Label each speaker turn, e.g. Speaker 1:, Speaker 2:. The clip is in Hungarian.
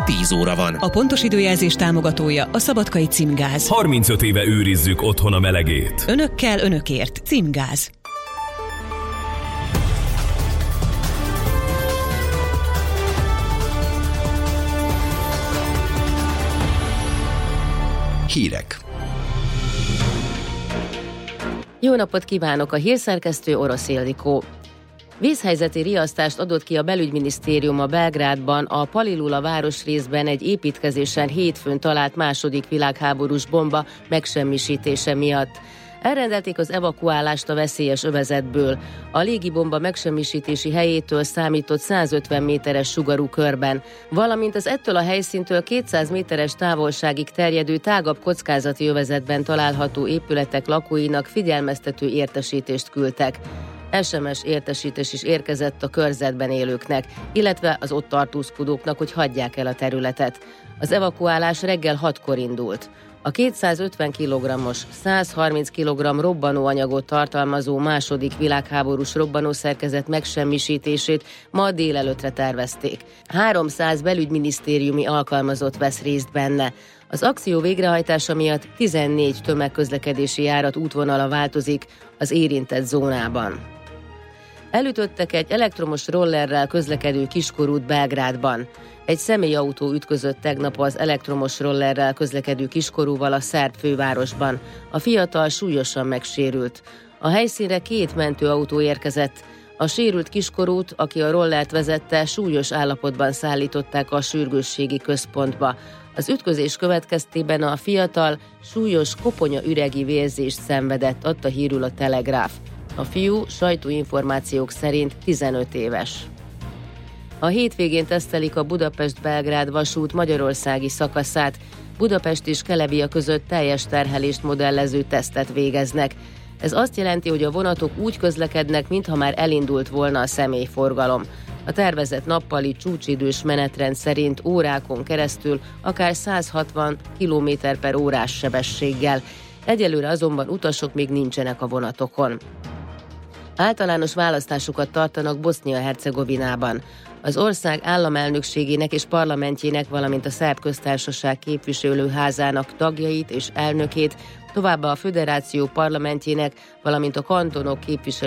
Speaker 1: 10 óra van.
Speaker 2: A pontos időjelzés támogatója a Szabadkai Címgáz.
Speaker 3: 35 éve őrizzük otthon a melegét.
Speaker 2: Önökkel, önökért. Címgáz.
Speaker 1: Hírek.
Speaker 4: Jó napot kívánok, a hírszerkesztő Orosz Ildikó. Vízhelyzeti riasztást adott ki a belügyminisztérium a Belgrádban a Palilula városrészben egy építkezésen hétfőn talált második világháborús bomba megsemmisítése miatt. Elrendelték az evakuálást a veszélyes övezetből. A légibomba megsemmisítési helyétől számított 150 méteres sugarú körben, valamint az ettől a helyszíntől 200 méteres távolságig terjedő tágabb kockázati övezetben található épületek lakóinak figyelmeztető értesítést küldtek. SMS értesítés is érkezett a körzetben élőknek, illetve az ott tartózkodóknak, hogy hagyják el a területet. Az evakuálás reggel 6-kor indult. A 250 kg-os, 130 kg robbanóanyagot tartalmazó második világháborús robbanószerkezet megsemmisítését ma délelőttre tervezték. 300 belügyminisztériumi alkalmazott vesz részt benne. Az akció végrehajtása miatt 14 tömegközlekedési járat útvonala változik az érintett zónában. Elütöttek egy elektromos rollerrel közlekedő kiskorút Belgrádban. Egy személyautó ütközött tegnap az elektromos rollerrel közlekedő kiskorúval a szerb fővárosban. A fiatal súlyosan megsérült. A helyszínre 2 mentőautó érkezett. A sérült kiskorút, aki a rollert vezette, súlyos állapotban szállították a sürgősségi központba. Az ütközés következtében a fiatal súlyos koponyaüregi vérzést szenvedett, adta hírül a Telegráf. A fiú sajtóinformációk szerint 15 éves. A hétvégén tesztelik a Budapest-Belgrád vasút magyarországi szakaszát. Budapest és Kelebia között teljes terhelést modellező tesztet végeznek. Ez azt jelenti, hogy a vonatok úgy közlekednek, mintha már elindult volna a személyforgalom. A tervezett nappali csúcsidős menetrend szerint órákon keresztül akár 160 km/h sebességgel. Egyelőre azonban utasok még nincsenek a vonatokon. Általános választásokat tartanak Bosznia-Hercegovinában. Az ország államelnökségének és parlamentjének, valamint a Szerb Köztársaság képviselőházának tagjait és elnökét, továbbá a föderáció parlamentjének, valamint a kantonok képviselőházának